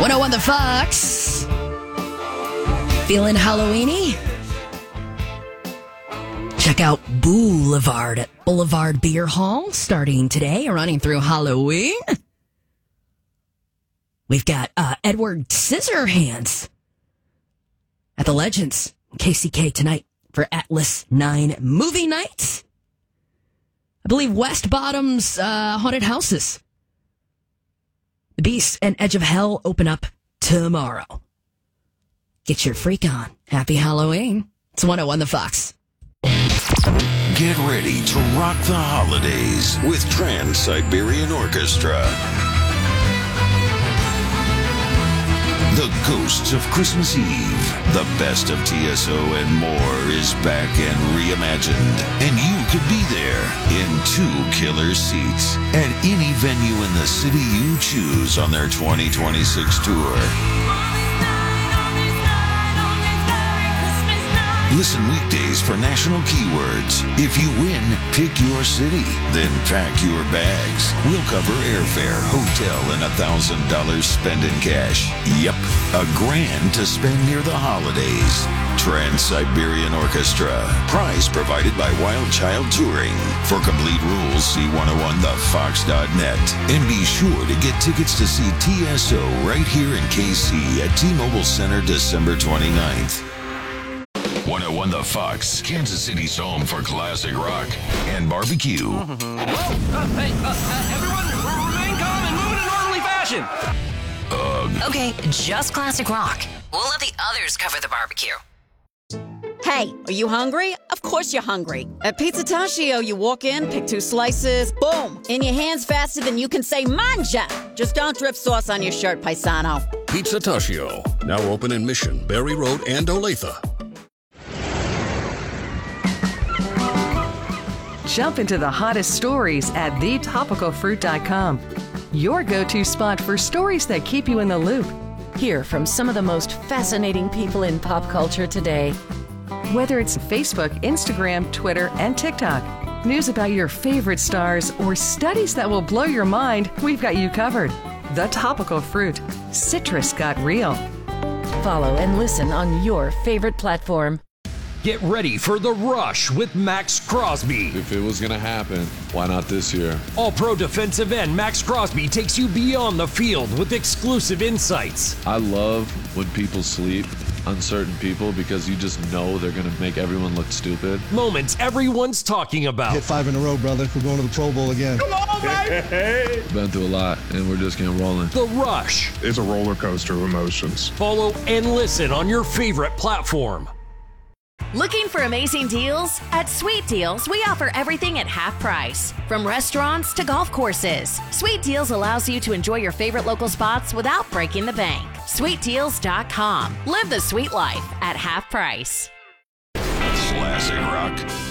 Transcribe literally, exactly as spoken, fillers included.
one oh one The Fox. Feeling Halloweeny? Check out Boulevard at Boulevard Beer Hall starting today, running through Halloween. We've got uh, Edward Scissorhands at the Legends, K C K tonight for Atlas nine Movie Night. I believe West Bottom's uh, Haunted Houses. The Beast and Edge of Hell open up tomorrow. Get your freak on. Happy Halloween. It's one oh one The Fox. Get ready to rock the holidays with Trans-Siberian Orchestra. The Ghosts of Christmas Eve, the best of T S O and more is back and reimagined. And you could be there in two killer seats at any venue in the city you choose on their twenty twenty-six tour. Listen weekdays for national keywords. If you win, pick your city. Then pack your bags. We'll cover airfare, hotel, and a thousand dollars spent in cash. Yep, a grand to spend near the holidays. Trans-Siberian Orchestra. Prize provided by Wild Child Touring. For complete rules, see one oh one the fox dot net. And be sure to get tickets to see T S O right here in K C at T-Mobile Center December twenty-ninth. one oh one The Fox, Kansas City's home for classic rock and barbecue. Whoa, uh, hey, uh, uh, everyone, remain calm and move in an orderly fashion. Ugh. Okay, just classic rock. We'll let the others cover the barbecue. Hey, are you hungry? Of course you're hungry. At Pizza Tashio, you walk in, pick two slices, boom, in your hands faster than you can say manja. Just don't drip sauce on your shirt, paisano. Pizza Tashio, now open in Mission, Berry Road, and Olathe. Jump into the hottest stories at the topical fruit dot com. Your go-to spot for stories that keep you in the loop. Hear from some of the most fascinating people in pop culture today. Whether it's Facebook, Instagram, Twitter, and TikTok, news about your favorite stars, or studies that will blow your mind, we've got you covered. The Topical Fruit. Citrus got real. Follow and listen on your favorite platform. Get ready for The Rush with Max Crosby. If it was going to happen, why not this year? All-pro defensive end Max Crosby takes you beyond the field with exclusive insights. I love when people sleep on certain people because you just know they're going to make everyone look stupid. Moments everyone's talking about. Hit five in a row, brother. We're going to the Pro Bowl again. Come on, baby! Been through a lot, and we're just getting rolling. The Rush. It's a roller coaster of emotions. Follow and listen on your favorite platform. Looking for amazing deals? At Sweet Deals, we offer everything at half price. From restaurants to golf courses, Sweet Deals allows you to enjoy your favorite local spots without breaking the bank. sweet deals dot com. Live the sweet life at half price. Classic rock